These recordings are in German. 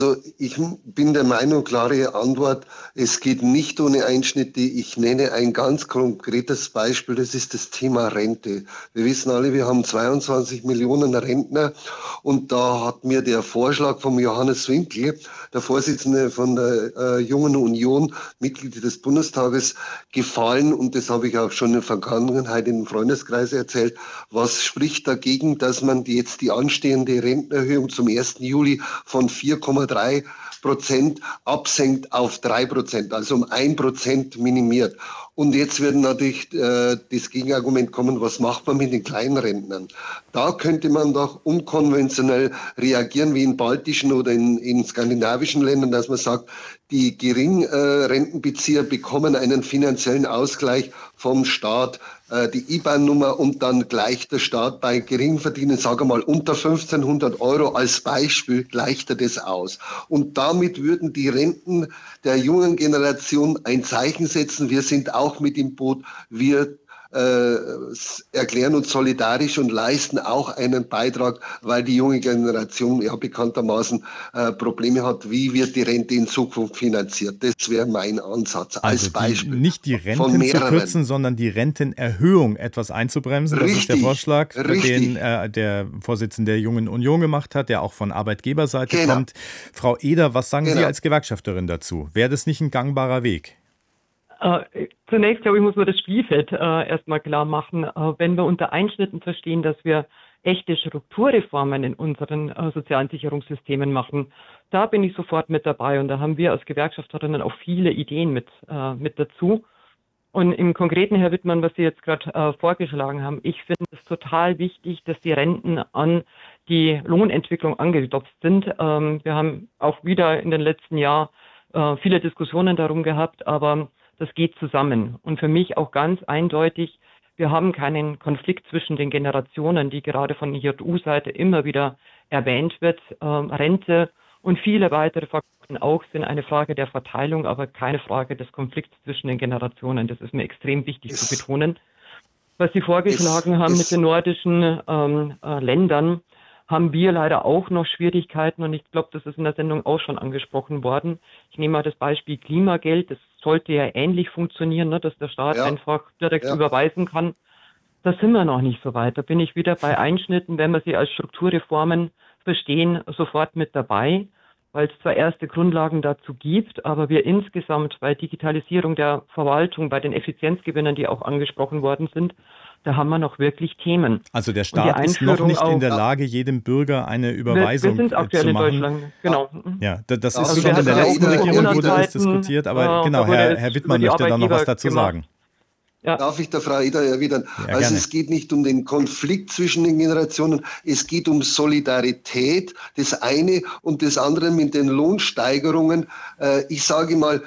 Also ich bin der Meinung, klare Antwort, es geht nicht ohne Einschnitte. Ich nenne ein ganz konkretes Beispiel, das ist das Thema Rente. Wir wissen alle, wir haben 22 Millionen Rentner und da hat mir der Vorschlag von Johannes Winkel, der Vorsitzende von der Jungen Union, Mitglied des Bundestages, gefallen und das habe ich auch schon in der Vergangenheit im Freundeskreis erzählt. Was spricht dagegen, dass man jetzt die anstehende Rentenerhöhung zum 1. Juli von 4,3% absenkt auf 3%, also um 1% minimiert. Und jetzt wird natürlich das Gegenargument kommen, was macht man mit den kleinen Rentnern? Da könnte man doch unkonventionell reagieren, wie in baltischen oder in skandinavischen Ländern, dass man sagt, die Geringrentenbezieher bekommen einen finanziellen Ausgleich vom Staat, die IBAN-Nummer und dann gleicht der Staat bei Geringverdienern, sage mal unter 1.500 Euro als Beispiel, gleicht er das aus. Und damit würden die Renten der jungen Generation ein Zeichen setzen. Wir sind auch mit im Boot. Wir erklären uns solidarisch und leisten auch einen Beitrag, weil die junge Generation ja bekanntermaßen Probleme hat. Wie wird die Rente in Zukunft finanziert? Das wäre mein Ansatz als Also Beispiel nicht die von Renten zu mehreren. kürzen, sondern die Rentenerhöhung etwas einzubremsen. Das ist der Richtig, Vorschlag, den richtig, der Vorsitzende der Jungen Union gemacht hat, der auch von Arbeitgeberseite genau, kommt. Frau Eder, was sagen Sie genau. als Gewerkschafterin dazu? Wäre das nicht ein gangbarer Weg? Zunächst, glaube ich, muss man das Spielfeld erstmal klar machen. Wenn wir unter Einschnitten verstehen, dass wir echte Strukturreformen in unseren sozialen Sicherungssystemen machen, da bin ich sofort mit dabei. Und da haben wir als Gewerkschafterinnen auch viele Ideen mit dazu. Und im Konkreten, Herr Wittmann, was Sie jetzt gerade vorgeschlagen haben, ich finde es total wichtig, dass die Renten an die Lohnentwicklung angedopft sind. Wir haben auch wieder in den letzten Jahren viele Diskussionen darum gehabt, aber das geht zusammen. Und für mich auch ganz eindeutig, wir haben keinen Konflikt zwischen den Generationen, die gerade von JU-Seite immer wieder erwähnt wird. Rente und viele weitere Faktoren auch sind eine Frage der Verteilung, aber keine Frage des Konflikts zwischen den Generationen. Das ist mir extrem wichtig zu Es, betonen. Was Sie vorgeschlagen haben mit den es, nordischen Ländern, haben wir leider auch noch Schwierigkeiten und ich glaube, das ist in der Sendung auch schon angesprochen worden. Ich nehme mal das Beispiel Klimageld. Das sollte ja ähnlich funktionieren, ne, dass der Staat ja, einfach direkt ja. überweisen kann. Da sind wir noch nicht so weit. Da bin ich wieder bei Einschnitten, wenn wir sie als Strukturreformen verstehen, sofort mit dabei, weil es zwar erste Grundlagen dazu gibt, aber wir insgesamt bei Digitalisierung der Verwaltung, bei den Effizienzgewinnen, die auch angesprochen worden sind, da haben wir noch wirklich Themen. Also der Und die Staat ist noch Einführung nicht in auch, der Lage, jedem Bürger eine wir Überweisung sind aktuell zu in machen. Deutschland, Ja, genau. Ja, das ist darf Also ich wir schon der in der hatten ja Frau auch letzten zu Eder Regierung wurde das Corona-Zeiten, diskutiert, aber genau, da wurde Herr es über Wittmann die möchte da noch was Arbeitgeber dazu gemacht. sagen. Ja, Darf ich der Frau Eder erwidern? Ja, Also gerne. es geht nicht um den Konflikt zwischen den Generationen, es geht um Solidarität, das eine und das andere mit den Lohnsteigerungen. Ich sage mal,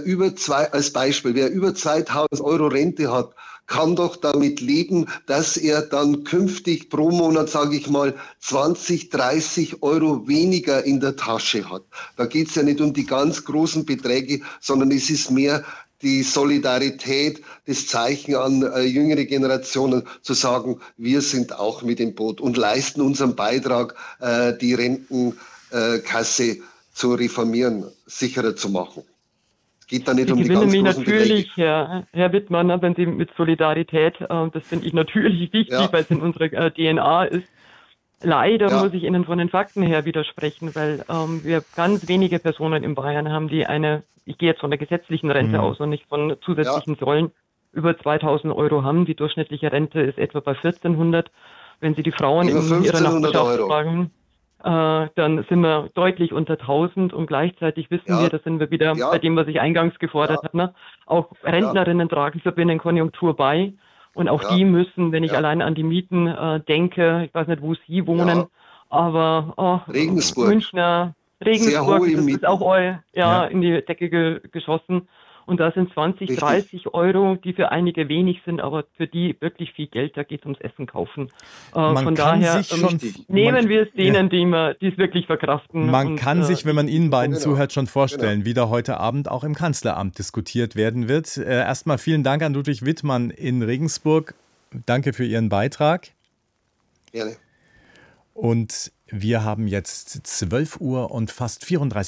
als Beispiel, wer über 2.000 Euro Rente hat, kann doch damit leben, dass er dann künftig pro Monat, sage ich mal, 20, 30 Euro weniger in der Tasche hat. Da geht es ja nicht um die ganz großen Beträge, sondern es ist mehr die Solidarität, das Zeichen an jüngere Generationen zu sagen, wir sind auch mit im Boot und leisten unseren Beitrag, die Rentenkasse zu reformieren, sicherer zu machen. Es geht da nicht Sie um die gewinnen ganz mich großen Beträge. natürlich, Herr Wittmann, ne, wenn Sie mit Solidarität, das finde ich natürlich wichtig, Ja, weil es in unserer DNA ist. Leider muss ja, ich Ihnen von den Fakten her widersprechen, weil wir ganz wenige Personen in Bayern haben, die ich gehe jetzt von der gesetzlichen Rente Mhm. aus und nicht von ja, zusätzlichen Säulen, über 2.000 Euro haben. Die durchschnittliche Rente ist etwa bei 1.400. Wenn Sie die Frauen über in ihrer 1.500 Nachbarschaft Euro. fragen, dann sind wir deutlich unter 1.000 und gleichzeitig wissen wir, Ja, da sind wir wieder bei ja, dem, was ich eingangs gefordert ja, habe, ne? Auch ja, Rentnerinnen tragen zur Binnenkonjunktur bei und auch die ja, müssen, wenn ich ja, allein an die Mieten denke, ich weiß nicht, wo Sie wohnen, ja. aber Regensburg, Münchner, sehr Regensburg, hohe das ist auch Mieten. ja, Ja. in die Decke geschossen. Und da sind 20, Richtig. 30 Euro, die für einige wenig sind, aber für die wirklich viel Geld, da geht es ums Essen kaufen. Man Von kann daher sich schon, Richtig. nehmen wir es ja, denen, die es wirklich verkraften man und kann sich, wenn nicht man in Ihnen diesen beiden Druck. Genau, zuhört, schon genau. vorstellen, wie da heute Abend auch im Kanzleramt diskutiert werden wird. Erstmal vielen Dank an Ludwig Wittmann in Regensburg. Danke für Ihren Beitrag. Gerne. Und wir haben jetzt 12 Uhr und fast 34